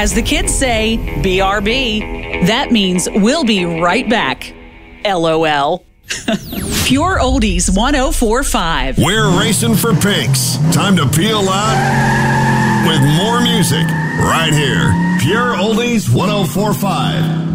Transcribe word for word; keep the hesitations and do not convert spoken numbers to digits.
As the kids say, B R B. That means we'll be right back. L O L. Pure Oldies one oh four point five. We're racing for pinks. Time to peel out with more music right here. Pure Oldies one oh four point five.